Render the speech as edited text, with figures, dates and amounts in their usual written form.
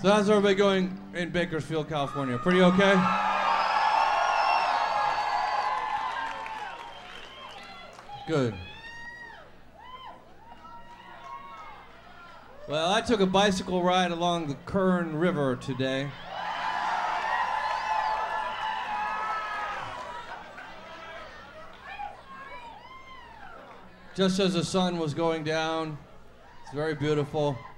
So how's everybody going in Bakersfield, California? Pretty okay? Good. Well, I took a bicycle ride along the Kern River today. Just as the sun was going down. It's very beautiful.